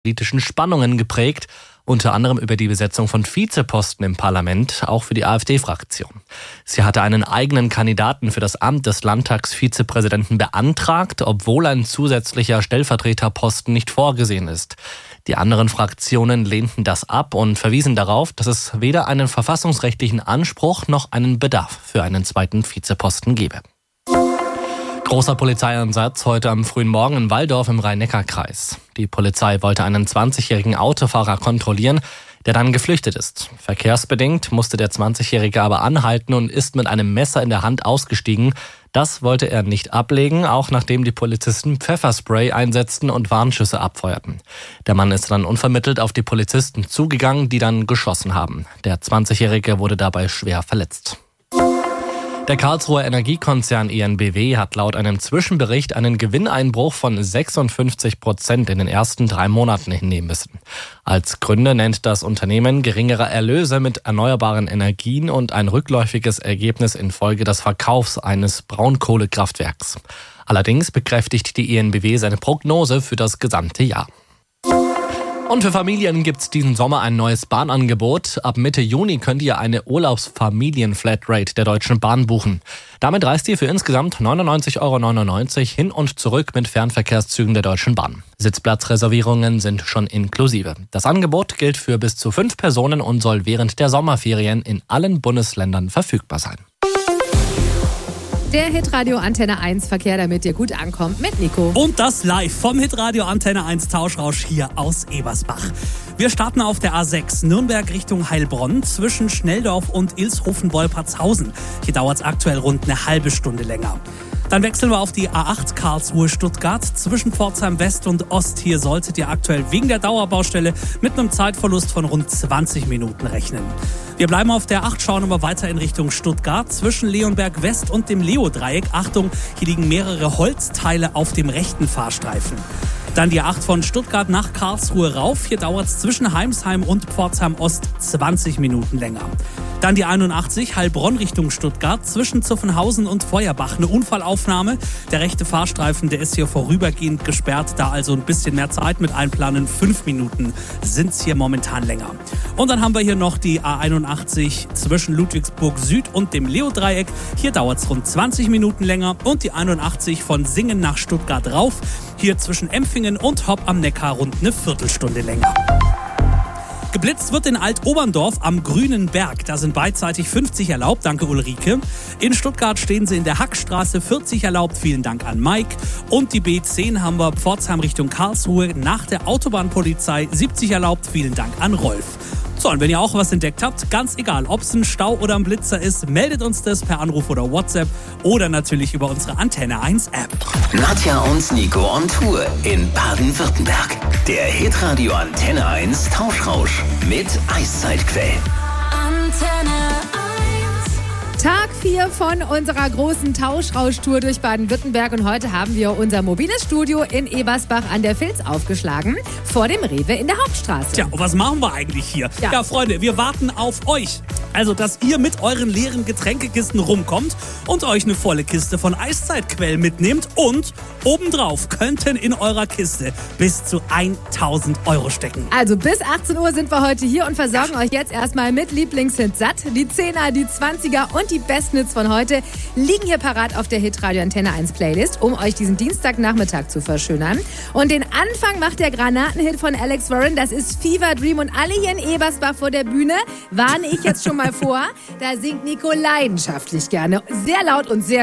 politischen Spannungen geprägt, unter anderem über die Besetzung von Vizeposten im Parlament, auch für die AfD-Fraktion. Sie hatte einen eigenen Kandidaten für das Amt des Landtagsvizepräsidenten beantragt, obwohl ein zusätzlicher Stellvertreterposten nicht vorgesehen ist. Die anderen Fraktionen lehnten das ab und verwiesen darauf, dass es weder einen verfassungsrechtlichen Anspruch noch einen Bedarf für einen zweiten Vizeposten gebe. Großer Polizeieinsatz heute am frühen Morgen in Walldorf im Rhein-Neckar-Kreis. Die Polizei wollte einen 20-jährigen Autofahrer kontrollieren, der dann geflüchtet ist. Verkehrsbedingt musste der 20-Jährige aber anhalten und ist mit einem Messer in der Hand ausgestiegen. Das wollte er nicht ablegen, auch nachdem die Polizisten Pfefferspray einsetzten und Warnschüsse abfeuerten. Der Mann ist dann unvermittelt auf die Polizisten zugegangen, die dann geschossen haben. Der 20-Jährige wurde dabei schwer verletzt. Der Karlsruher Energiekonzern EnBW hat laut einem Zwischenbericht einen Gewinneinbruch von 56% in den ersten 3 Monaten hinnehmen müssen. Als Gründe nennt das Unternehmen geringere Erlöse mit erneuerbaren Energien und ein rückläufiges Ergebnis infolge des Verkaufs eines Braunkohlekraftwerks. Allerdings bekräftigt die EnBW seine Prognose für das gesamte Jahr. Und für Familien gibt's diesen Sommer ein neues Bahnangebot. Ab Mitte Juni könnt ihr eine Urlaubsfamilien-Flatrate der Deutschen Bahn buchen. Damit reist ihr für insgesamt 99,99 € hin und zurück mit Fernverkehrszügen der Deutschen Bahn. Sitzplatzreservierungen sind schon inklusive. Das Angebot gilt für bis zu 5 Personen und soll während der Sommerferien in allen Bundesländern verfügbar sein. Der Hitradio Antenne 1 Verkehr, damit ihr gut ankommt, mit Nico. Und das live vom Hitradio Antenne 1 Tauschrausch hier aus Ebersbach. Wir starten auf der A6 Nürnberg Richtung Heilbronn zwischen Schnelldorf und Ilshofen-Wolpertshausen. Hier dauert es aktuell rund eine halbe Stunde länger. Dann wechseln wir auf die A8 Karlsruhe-Stuttgart. Zwischen Pforzheim West und Ost hier solltet ihr aktuell wegen der Dauerbaustelle mit einem Zeitverlust von rund 20 Minuten rechnen. Wir bleiben auf der 8, schauen aber weiter in Richtung Stuttgart. Zwischen Leonberg West und dem Leo-Dreieck. Achtung, hier liegen mehrere Holzteile auf dem rechten Fahrstreifen. Dann die 8 von Stuttgart nach Karlsruhe rauf. Hier dauert es zwischen Heimsheim und Pforzheim Ost 20 Minuten länger. Dann die 81 Heilbronn Richtung Stuttgart zwischen Zuffenhausen und Feuerbach. Eine Unfallaufnahme. Der rechte Fahrstreifen, der ist hier vorübergehend gesperrt. Da also ein bisschen mehr Zeit mit einplanen. 5 Minuten sind es hier momentan länger. Und dann haben wir hier noch die A81 zwischen Ludwigsburg Süd und dem Leo-Dreieck. Hier dauert es rund 20 Minuten länger. Und die 81 von Singen nach Stuttgart rauf. Hier zwischen Empfingen und Hopp am Neckar rund eine Viertelstunde länger. Geblitzt wird in Alt-Oberndorf am Grünen Berg. Da sind beidseitig 50 erlaubt, danke Ulrike. In Stuttgart stehen sie in der Hackstraße 40 erlaubt, vielen Dank an Mike. Und die B10 haben wir Pforzheim Richtung Karlsruhe nach der Autobahnpolizei 70 erlaubt, vielen Dank an Rolf. So, und wenn ihr auch was entdeckt habt, ganz egal, ob es ein Stau oder ein Blitzer ist, meldet uns das per Anruf oder WhatsApp oder natürlich über unsere Antenne 1 App. Nadja und Nico on Tour in Baden-Württemberg. Der Hitradio Antenne 1 Tauschrausch mit Eiszeitquell. Antenne 1. Tag 4 von unserer großen Tauschrausch-Tour durch Baden-Württemberg und heute haben wir unser mobiles Studio in Ebersbach an der Vils aufgeschlagen, vor dem Rewe in der Hauptstraße. Tja, und was machen wir eigentlich hier? Ja, Freunde, wir warten auf euch. Also, dass ihr mit euren leeren Getränkekisten rumkommt und euch eine volle Kiste von Eiszeitquell mitnehmt und obendrauf könnten in eurer Kiste bis zu 1.000 € stecken. Also bis 18 Uhr sind wir heute hier und versorgen euch jetzt erstmal mit Lieblingshits satt. Die 10er, die 20er und die besten Hits von heute liegen hier parat auf der Hitradio Antenne 1 Playlist, um euch diesen Dienstagnachmittag zu verschönern. Und den Anfang macht der Granatenhit von Alex Warren, das ist Fever Dream. Und alle hier in Ebersbach vor der Bühne warne ich jetzt schon mal vor, da singt Nico leidenschaftlich gerne, sehr laut und sehr